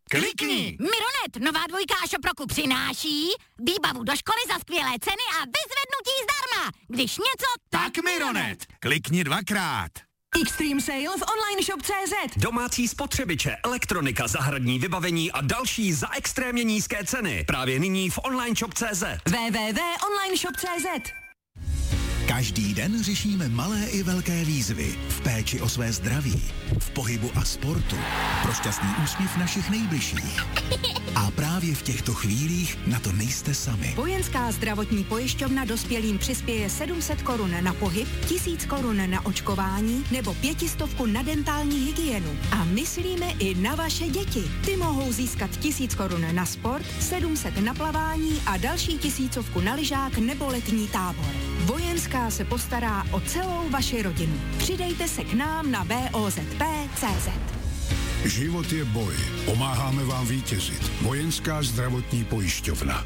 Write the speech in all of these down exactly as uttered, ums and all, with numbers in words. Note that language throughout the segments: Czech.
Klikni! Mironet, nová dvojka a Šoproku přináší výbavu do školy za skvělé ceny a vyzvednutí zdarma. Když něco, tak, Tak Mironet! Klikni dvakrát. Extreme sale v online shop tečka cé zet. Domácí spotřebiče, elektronika, zahradní vybavení a další za extrémně nízké ceny. Právě nyní v online shop tečka cé zet. w w w tečka online shop tečka cé zet. Každý den řešíme malé i velké výzvy v péči o své zdraví, v pohybu a sportu, pro šťastný úsměv našich nejbližších. A právě v těchto chvílích na to nejste sami. Vojenská zdravotní pojišťovna dospělým přispěje sedm set korun na pohyb, tisíc korun na očkování nebo pětistovku na dentální hygienu. A myslíme i na vaše děti. Ty mohou získat tisíc korun na sport, sedm set na plavání a další tisícovku na lyžák nebo letní tábor. Vojenská se postará o celou vaši rodinu. Přidejte se k nám na v o z p tečka cé zet. Život je boj. Pomáháme vám vítězit. Vojenská zdravotní pojišťovna.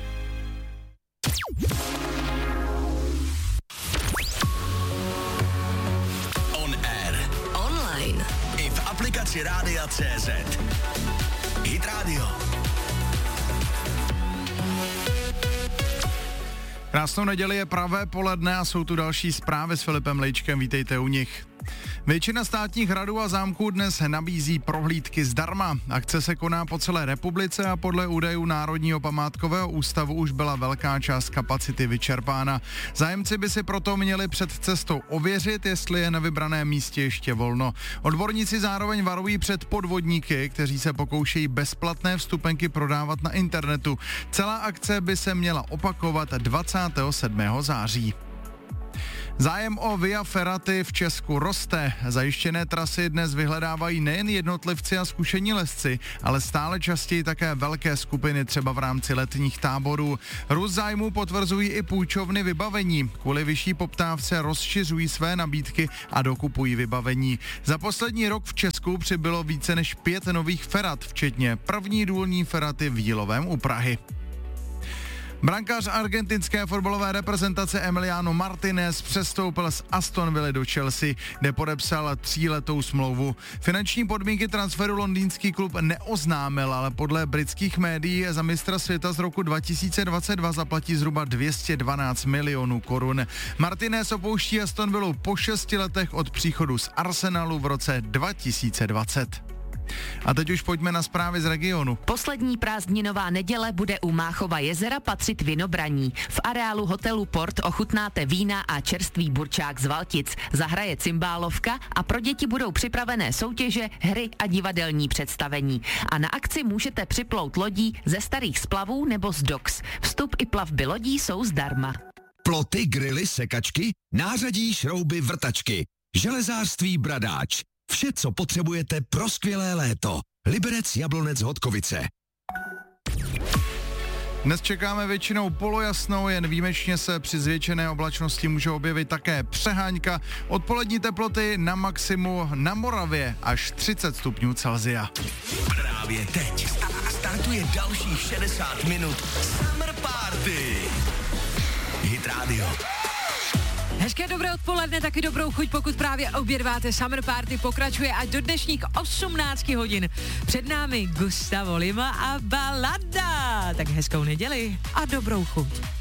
On air. Online. I v aplikaci Rádia tečka cé zet. Hit Radio. Krásnou neděli, je pravé poledne a jsou tu další zprávy s Filipem Lejčkem, vítejte u nich. Většina státních hradů a zámků dnes nabízí prohlídky zdarma. Akce se koná po celé republice a podle údajů Národního památkového ústavu už byla velká část kapacity vyčerpána. Zájemci by si proto měli před cestou ověřit, jestli je na vybraném místě ještě volno. Odborníci zároveň varují před podvodníky, kteří se pokoušejí bezplatné vstupenky prodávat na internetu. Celá akce by se měla opakovat dvacátého sedmého září. Zájem o Via Ferraty v Česku roste. Zajištěné trasy dnes vyhledávají nejen jednotlivci a zkušení lezci, ale stále častěji také velké skupiny, třeba v rámci letních táborů. Růst zájmu potvrzují i půjčovny vybavení. Kvůli vyšší poptávce rozšiřují své nabídky a dokupují vybavení. Za poslední rok v Česku přibylo více než pět nových ferat, včetně první důlní feraty v Jílovém u Prahy. Brankář argentinské fotbalové reprezentace Emiliano Martinez přestoupil z Aston Villa do Chelsea, kde podepsal tříletou smlouvu. Finanční podmínky transferu londýnský klub neoznámil, ale podle britských médií za mistra světa z roku dva tisíce dvacet dva zaplatí zhruba dvě stě dvanáct milionů korun. Martinez opouští Aston Villu po šesti letech od příchodu z Arsenalu v roce dva tisíce dvacet. A teď už pojďme na zprávy z regionu. Poslední prázdninová neděle bude u Máchova jezera patřit vinobraní. V areálu hotelu Port ochutnáte vína a čerstvý burčák z Valtic. Zahraje cymbálovka a pro děti budou připravené soutěže, hry a divadelní představení. A na akci můžete připlout lodí ze starých splavů nebo z docks. Vstup i plavby lodí jsou zdarma. Ploty, grily, sekačky, nářadí, šrouby, vrtačky. Železářství Bradáč. Vše, co potřebujete pro skvělé léto. Liberec, Jablonec, Hodkovice. Dnes čekáme většinou polojasnou, jen výjimečně se při zvětšené oblačnosti může objevit také přehánka. Odpolední teploty na maximu na Moravě až třicet stupňů Celsia. Právě teď startuje dalších šedesát minut Summer Party. Hit Radio. Hezké dobré odpoledne, taky dobrou chuť, pokud právě obědváte. Summer Party pokračuje až do dnešních osmnácti hodin. Před námi Gustavo Lima a balada. Tak hezkou neděli a dobrou chuť.